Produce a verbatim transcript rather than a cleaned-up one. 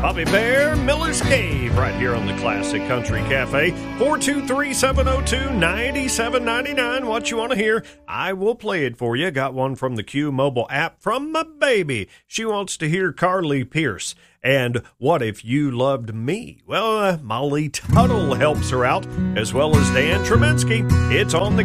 Bobby Bear, Miller's Cave, right here on the Classic Country Cafe. four two three, seven oh two, nine seven nine nine. What you want to hear, I will play it for you. Got one from the Q mobile app from my baby. She wants to hear Carly Pierce. And What If You Loved Me? Well, uh, Molly Tuttle helps her out, as well as Dan Treminsky. It's on the